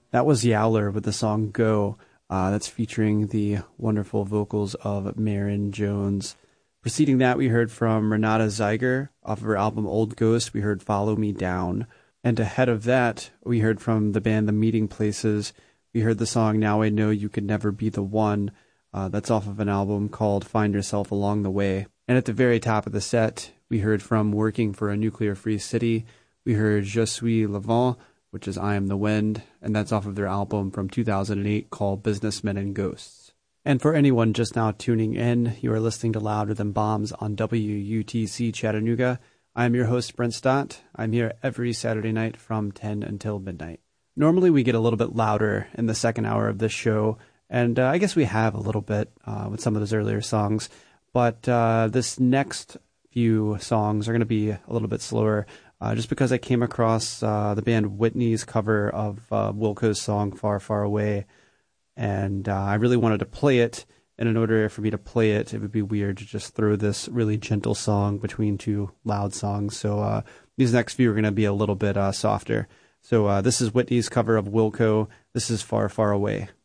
That was Yowler with the song Go. That's featuring the wonderful vocals of Maren Jones. Preceding that, we heard from Renata Zeiger. Off of her album Old Ghost, we heard Follow Me Down. And ahead of that, we heard from the band The Meeting Places. We heard the song Now I Know You Could Never Be the One. That's off of an album called Find Yourself Along the Way. And at the very top of the set, we heard from Working for a Nuclear-Free City. We heard Je suis le vent, which is I Am the Wind, and that's off of their album from 2008 called Businessmen and Ghosts. And for anyone just now tuning in, you are listening to Louder Than Bombs on WUTC Chattanooga. I'm your host, Brent Stott. I'm here every Saturday night from 10 until midnight. Normally we get a little bit louder in the second hour of this show, and I guess we have a little bit with some of those earlier songs, but this next few songs are going to be a little bit slower. Just because I came across the band Whitney's cover of Wilco's song Far, Far Away, and I really wanted to play it, and in order for me to play it, it would be weird to just throw this really gentle song between two loud songs, so these next few are going to be a little bit softer. So this is Whitney's cover of Wilco. This is Far, Far Away.